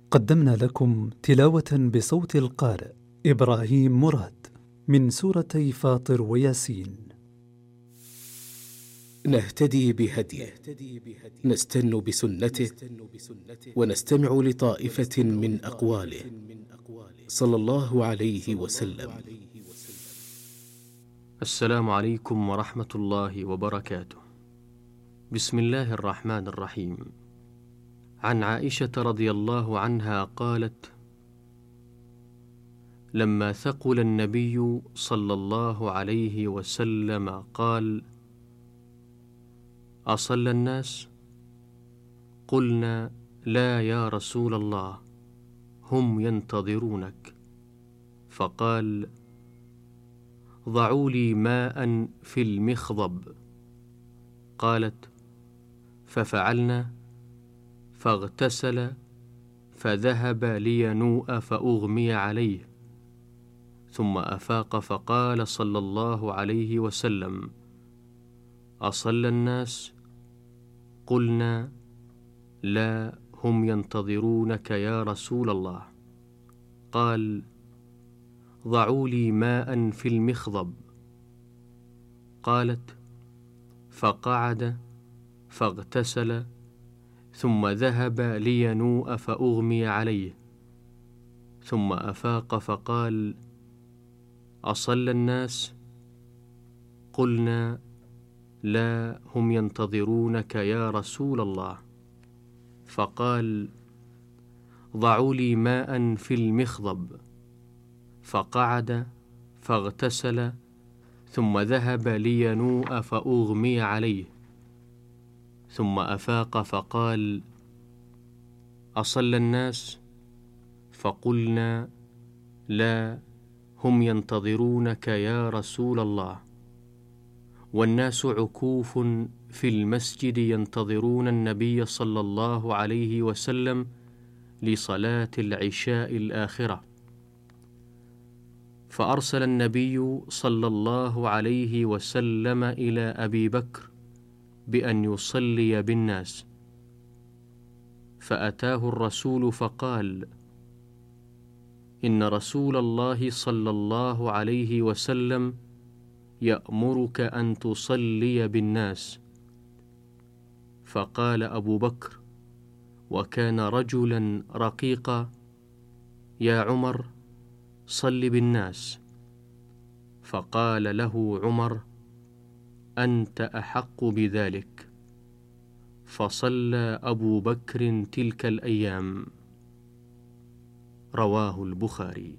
قدمنا لكم تلاوة بصوت القارئ إبراهيم مراد من سورتي فاطر وياسين. نهتدي بهديه، نستن بسنته، ونستمع لطائفة من أقواله صلى الله عليه وسلم. السلام عليكم ورحمة الله وبركاته. بسم الله الرحمن الرحيم. عن عائشة رضي الله عنها قالت: لما ثقل النبي صلى الله عليه وسلم قال: أصلى الناس؟ قلنا: لا يا رسول الله، هم ينتظرونك. فقال: ضعوا لي ماء في المخضب. قالت: ففعلنا، فاغتسل، فذهب لينوء فأغمي عليه، ثم أفاق فقال صلى الله عليه وسلم: أصلى الناس؟ قلنا: لا، هم ينتظرونك يا رسول الله. قال: ضعوا لي ماء في المخضب. قالت: فقعد، فاغتسل، ثم ذهب لينوء فأغمي عليه، ثم أفاق فقال: أصلى الناس؟ قلنا: لا، هم ينتظرونك يا رسول الله. فقال: ضعوا لي ماء في المخضب. فقعد، فاغتسل، ثم ذهب لينوء فأغمي عليه، ثم أفاق فقال: أصلى الناس؟ فقلنا: لا، هم ينتظرونك يا رسول الله. والناس عكوف في المسجد ينتظرون النبي صلى الله عليه وسلم لصلاة العشاء الآخرة. فأرسل النبي صلى الله عليه وسلم إلى أبي بكر بأن يصلي بالناس، فأتاه الرسول فقال: إن رسول الله صلى الله عليه وسلم يأمرك أن تصلي بالناس. فقال أبو بكر، وكان رجلا رقيقا: يا عمر، صل بالناس. فقال له عمر: أنت أحق بذلك. فصلى أبو بكر تلك الأيام. رواه البخاري.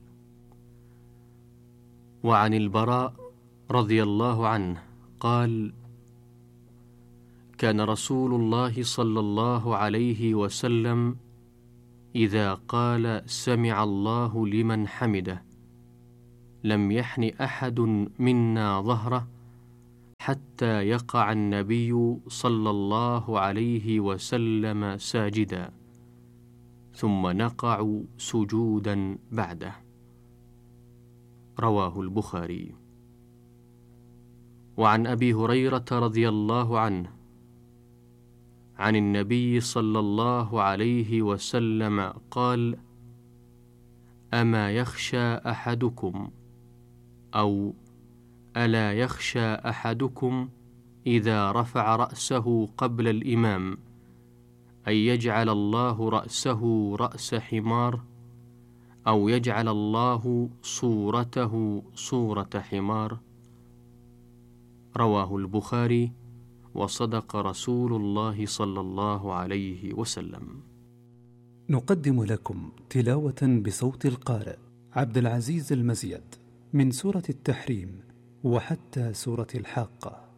وعن البراء رضي الله عنه قال: كان رسول الله صلى الله عليه وسلم إذا قال سمع الله لمن حمده لم يحن أحد منا ظهره حتى يقع النبي صلى الله عليه وسلم ساجدا، ثم نقع سجودا بعده. رواه البخاري. وعن أبي هريرة رضي الله عنه عن النبي صلى الله عليه وسلم قال: أما يخشى أحدكم أو ألا يخشى أحدكم إذا رفع رأسه قبل الإمام أن يجعل الله رأسه رأس حمار، أو يجعل الله صورته صورة حمار؟ رواه البخاري. وصدق رسول الله صلى الله عليه وسلم. نقدم لكم تلاوة بصوت القارئ عبد العزيز المزيد من سورة التحريم وحتى سورة الحاقة.